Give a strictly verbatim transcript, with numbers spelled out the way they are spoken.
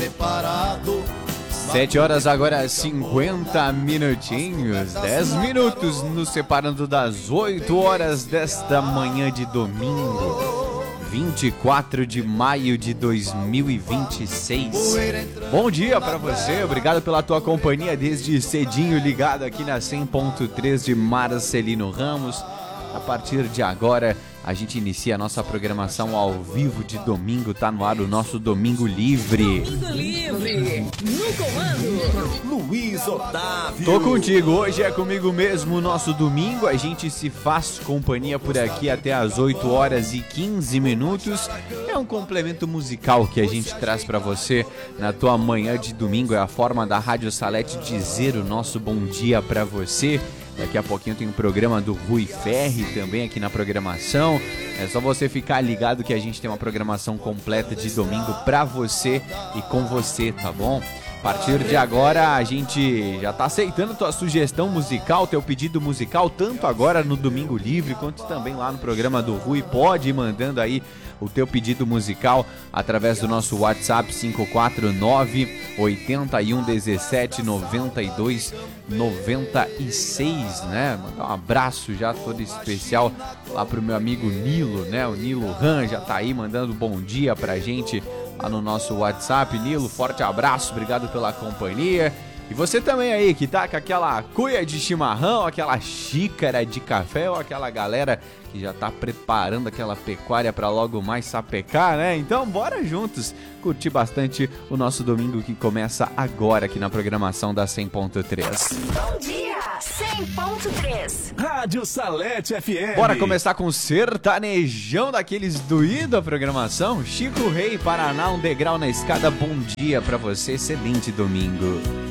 separado. Sete horas agora, cinquenta minutinhos, dez minutos nos separando das oito horas desta manhã de domingo, vinte e quatro de maio de dois mil e vinte e seis. Bom dia pra você, obrigado pela tua companhia desde cedinho ligado aqui na cem ponto três de Marcelino Ramos. A partir de agora, a gente inicia a nossa programação ao vivo de domingo, tá no ar o nosso Domingo Livre. Domingo Livre, no comando, Luiz Otávio. Tô contigo, hoje é comigo mesmo o nosso domingo, a gente se faz companhia por aqui até as oito horas e quinze minutos. É um complemento musical que a gente traz pra você na tua manhã de domingo, é a forma da Rádio Salete dizer o nosso bom dia pra você. Daqui a pouquinho tem um programa do Rui Ferri também aqui na programação. É só você ficar ligado que a gente tem uma programação completa de domingo pra você e com você, tá bom? A partir de agora a gente já tá aceitando tua sugestão musical, teu pedido musical, tanto agora no Domingo Livre quanto também lá no programa do Rui. Pode ir mandando aí o teu pedido musical através do nosso WhatsApp cinco quatro nove, oito um um sete, nove dois nove seis, né? Mandar um abraço já todo especial lá pro meu amigo Nilo, né? O Nilo Ran já tá aí mandando bom dia pra gente lá no nosso WhatsApp. Nilo, forte abraço, obrigado pela companhia. E você também aí que tá com aquela cuia de chimarrão, aquela xícara de café ou aquela galera que já tá preparando aquela pecuária pra logo mais sapecar, né? Então bora juntos curtir bastante o nosso domingo que começa agora aqui na programação da cem ponto três. bom dia, cem ponto três, Rádio Salete F M. Bora começar com o sertanejão daqueles doído a programação. Chico Rei, Paraná, um degrau na escada. Bom dia pra você, excelente domingo.